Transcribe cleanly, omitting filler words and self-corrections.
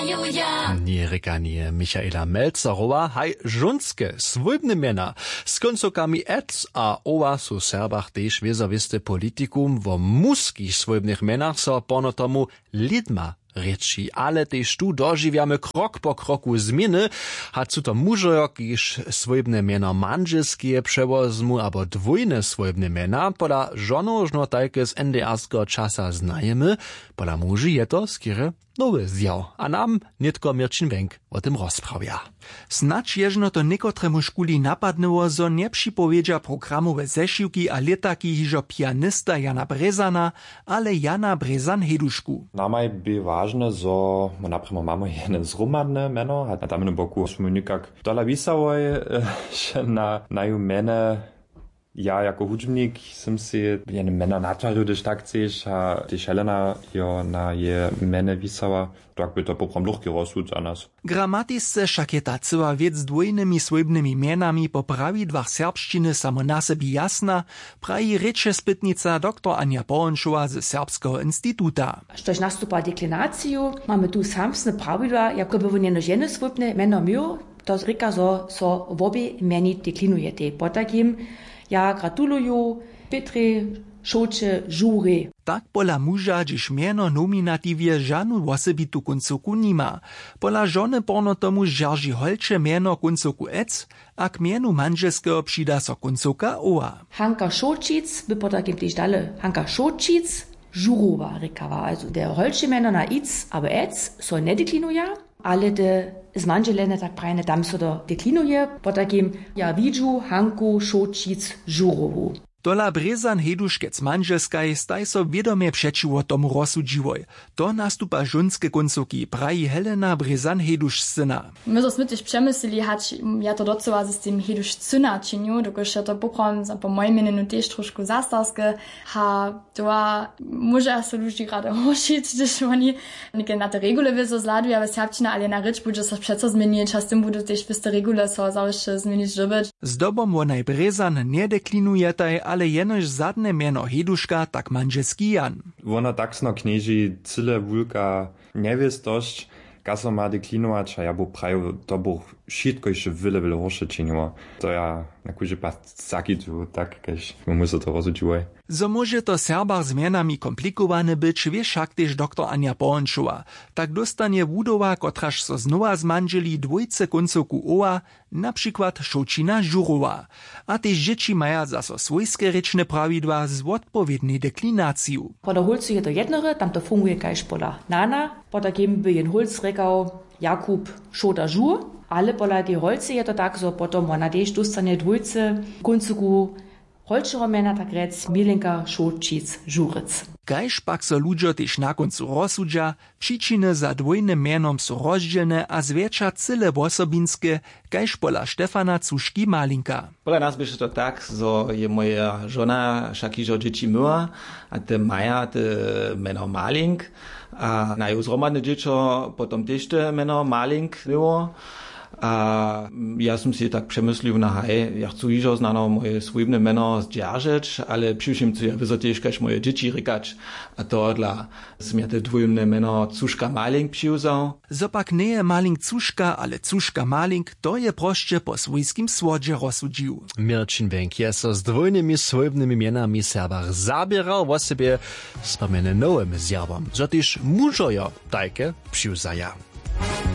znaju ja. Nie rekanie Michaela Melzerowa, haj żunskie, swójbne miena. Z końcokami ec a owa su Serbach też wiezowisty politikum, wo muskich swójbnych menach so pono tomu lidma reči, ale tež tu dožiwiamy krok po kroku zmiany, a cu to mužojo, kiž swójbne meno manželskie przewozmu, abo dwójne swójbne mena, pola żonożno tajke z NDR-skiego czasa znajemy, pola muži je to skiery nowy zjaw, a nam nitko Mirčin Wenk o tym rozprawia. Snadź jeżno to niekotremu szkuli napadnęło, zo nie przypowiedzia programowe zesiłki a letaki hižo pianista Jana Brezana, ale Jana Brezan-Hedušku. Namaj by ważne, zo naprimo mamy jedne zrumadne meno, a tam na boku smo nikak dola visavoj, že na ju mene ja jako hudžbnik sam si jedne mena natvaril, když tak chceš, a když Helena jo na je mene visava, tak by to poprom luchki rozsud za nas. Gramatisce však je ta cyła wiec z dwójnymi swójbnymi mienami po prawidłach serbszczyny samo na sobie jasna, praji reče spytnica dr Anja Połączowa z Serbskiego Instytuta. Štož nastupa deklinaciju, mamy tu samsne prawidła, jako by njeno žene swójbne meno miu, to zrika so v obie meni deklinujete. Potakim ja gratuluju Petri, Šoče, Žuri. Tak pola muža, dziś mieno nominatiwie żanu osobitu końcoku nima. Pola żony porno tomu żerži holče mieno końcoku ec, a k mienu manželskiego přida so końcoka oa. Hanka Šočic by potakim tež dale Hanka Šočic, Žurova rekava. Also der holče mieno na ic, aber ec so ne deklinuje, ale de z manželene tak prajne tam so do deklinuje, potakim ja vidžu Hanku Šočic, Žurovu. Dola Brezan-Heduškec manželskaj staj so wiedomie přečiło tomu rozsudžiwoj. To nastupa žunske końcoki, praji Helena Brezan-Hedušcyna. My so smytyś przemyslili, hać ja to doceła z tym Hedušcyna činju, dokoż ja to poprom po moim imieniu też troszkę zastarskie, ha to może so ludzi rada hošić, gdyż oni nie na te regule wyso zladują, ale serbčina, ale na rycz będzie so przeco zmienić, a z tym będą też te regule so zawsze zmienić żywać. Z dobom wonaj Brezan nie deklinujetaj, ale jenož zadne mieno Heduška, tak manželski Jan. Ona taksno knieži cyle wulka niewiestosť, kaso ma deklinować, a ja bo praju to bo wszystko jeszcze wiele horsze czyniło. To ja na kuzie pas zakitu, tak, kaž muszę to rozsudziłoj. Zo może to Serbar z mienami komplikowane być, wie však też dr Anja Połączowa. Tak dostanie wudowa, kotraž so znowa zmanželi dwójce końcoku oa, na przykład Šočina Žurova. A też dzieci maja zaso swojskie rečne prawidła z odpowiedniej deklinaciju. Poda hulcu je to jednore, tam to funguje kaž pola nana, poda geben by jen hulc rekał Jakub Šoda Žur, ale pola die holce je to tak, so potom ona też dostanie dwójce końcoku holčero mena tak rec Milenka Šočic Žurec. Kajž pak so ludzie też na koncu rozsudža, przyczyny za dwójnym mienom so rozdzielne a zwiecza cyle osobinske, kajž pola Štefana Cuški-Malinka. Pola nas by to tak, so je moja żona šakižo dzieci myła, a te maja te meno Malink, a na ju zromadne dziecko potom też te meno Malink było. A ja som si tak przemyslil na haj, ja chcú ižo znano moje swójbne meno zdržeć, ale přišim cu ja vyzotiež kaž moje dzieci rykać, a to dla som ja te dvojemne meno Cuška-Malink přiuzal. Zopak nie je Malink Cuška, ale Cuška-Malink, to je prošće po svojskim svodže rozsudžił. Mirčin Wenk je so z dwójnymi swójbnymi mienami Serbach zabieral o sobie z nowym zjawom, zo też mužojo tajke přiuzaja.